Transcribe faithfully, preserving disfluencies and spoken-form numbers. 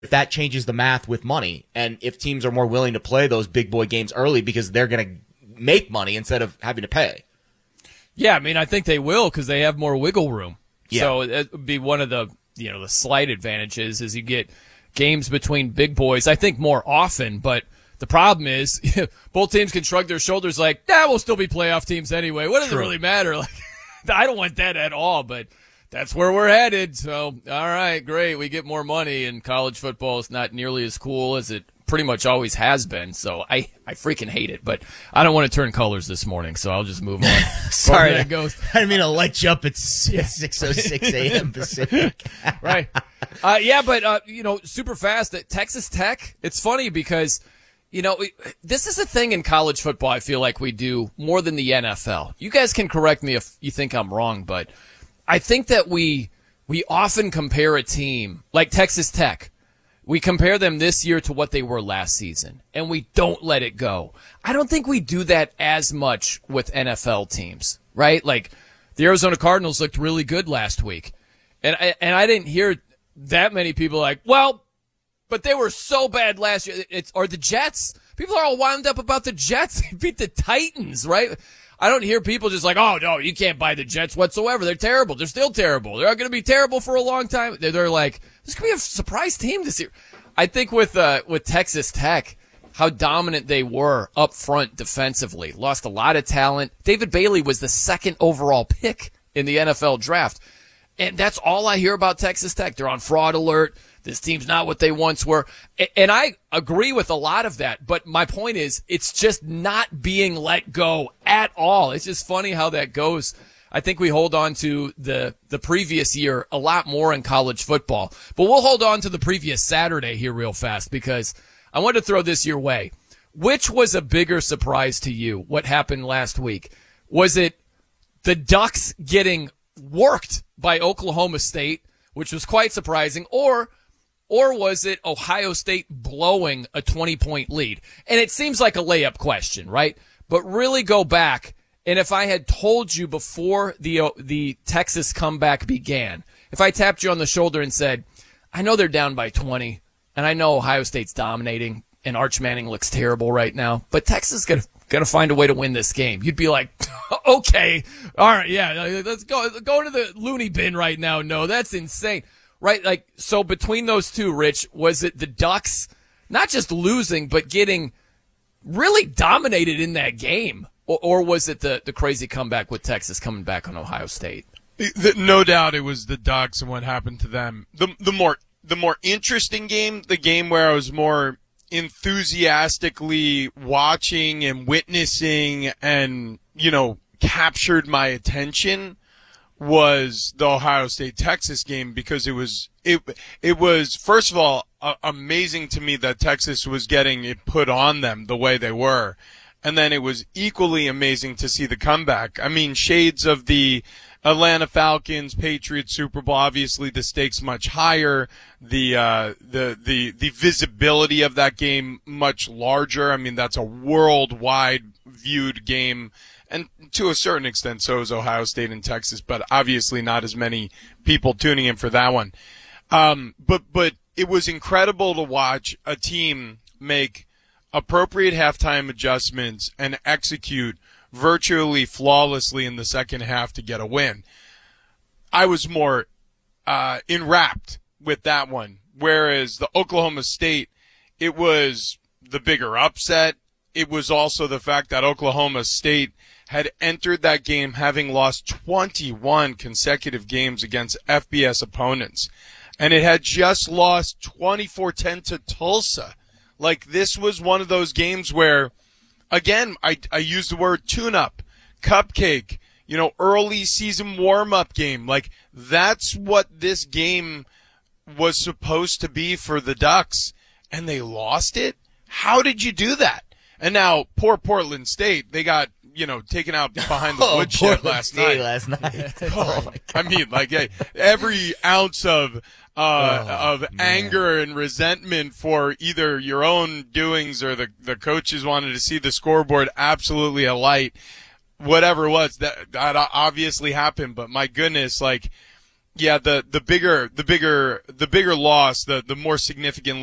if that changes the math with money, and if teams are more willing to play those big boy games early because they're going to make money instead of having to pay. Yeah, I mean, I think they will because they have more wiggle room. Yeah. So it would be one of the, you know, the slight advantages is you get games between big boys, I think, more often. But the problem is both teams can shrug their shoulders like, nah, we'll still be playoff teams anyway. What does True. it really matter? Like, I don't want that at all, but that's where we're headed. So, all right, great. We get more money, and college football is not nearly as cool as it pretty much always has been. So I, I freaking hate it, but I don't want to turn colors this morning, so I'll just move on. Sorry, that goes. I didn't mean to light you up at six oh six a.m. Pacific. Right. Uh, yeah, but, uh, you know, super fast at Texas Tech. It's funny because, you know, we, this is a thing in college football I feel like we do more than the N F L. You guys can correct me if you think I'm wrong, but I think that we we often compare a team like Texas Tech. We compare them this year to what they were last season, and we don't let it go. I don't think we do that as much with N F L teams, right? Like the Arizona Cardinals looked really good last week, and I, and I didn't hear that many people like, well, but they were so bad last year. It's or the Jets. People are all wound up about the Jets. They beat the Titans, right? I don't hear people just like, oh, no, you can't buy the Jets whatsoever. They're terrible. They're still terrible. They're going to be terrible for a long time. They're, they're like, this could be a surprise team this year. I think with uh, with Texas Tech, how dominant they were up front defensively. Lost a lot of talent. David Bailey was the second overall pick in the N F L draft. And that's all I hear about Texas Tech. They're on fraud alert. This team's not what they once were. And I agree with a lot of that. But my point is, it's just not being let go at all. It's just funny how that goes. I think we hold on to the, the previous year a lot more in college football. But we'll hold on to the previous Saturday here real fast because I want to throw this your way. Which was a bigger surprise to you? What happened last week? Was it the Ducks getting worked by Oklahoma State, which was quite surprising, or or was it Ohio State blowing a twenty-point lead? And it seems like a layup question, right? But really go back, and if I had told you before the uh, the Texas comeback began, if I tapped you on the shoulder and said, I know they're down by twenty, and I know Ohio State's dominating, and Arch Manning looks terrible right now, but Texas is going to going to find a way to win this game. You'd be like, okay, all right, yeah, let's go go to the loony bin right now. No, that's insane. Right? Like, so between those two, Rich, was it the Ducks not just losing, but getting really dominated in that game? Or, or was it the, the crazy comeback with Texas coming back on Ohio State? No doubt it was the Ducks and what happened to them. The, the more, the more interesting game, the game where I was more enthusiastically watching and witnessing and, you know, captured my attention was the Ohio State-Texas game because it was it it was first of all uh, amazing to me that Texas was getting it put on them the way they were, and then it was equally amazing to see the comeback. I mean, shades of the Atlanta Falcons Patriots Super Bowl. Obviously, the stakes much higher. The uh, the the the visibility of that game much larger. I mean, that's a worldwide viewed game. And to a certain extent, so is Ohio State and Texas, but obviously not as many people tuning in for that one. Um, but, but it was incredible to watch a team make appropriate halftime adjustments and execute virtually flawlessly in the second half to get a win. I was more, uh, enwrapped with that one. Whereas the Oklahoma State, it was the bigger upset. It was also the fact that Oklahoma State had entered that game having lost twenty-one consecutive games against F B S opponents. And it had just lost twenty-four ten to Tulsa. Like, this was one of those games where, again, I, I use the word tune-up, cupcake, you know, early season warm-up game. Like, that's what this game was supposed to be for the Ducks. And they lost it? How did you do that? And now, poor Portland State, they got, you know, taken out behind the oh, woodshed last night. last night. oh, my God. I mean, like, hey, every ounce of uh oh, of man. anger and resentment for either your own doings or the the coaches wanted to see the scoreboard absolutely alight. Whatever it was, that that obviously happened. But my goodness, like, Yeah, the, the bigger the bigger the bigger loss, the the more significant